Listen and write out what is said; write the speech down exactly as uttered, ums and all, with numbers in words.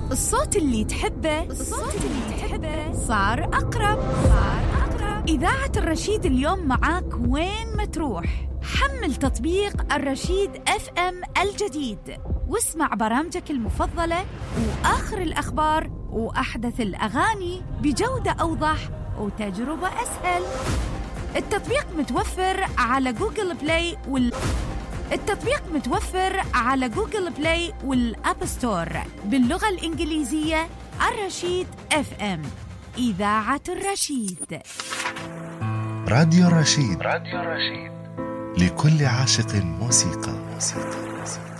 الصوت اللي تحبه الصوت اللي تحبه صار أقرب صار أقرب إذاعة الرشيد اليوم معاك وين ما تروح. حمل تطبيق الرشيد اف ام الجديد واسمع برامجك المفضلة وآخر الأخبار وأحدث الأغاني بجودة أوضح وتجربة أسهل. التطبيق متوفر على جوجل بلاي وال... التطبيق متوفر على جوجل بلاي والأب ستور باللغة الإنجليزية. الرشيد اف ام، إذاعة الرشيد. راديو الرشيد، راديو الرشيد لكل عاشق موسيقى. موسيقى.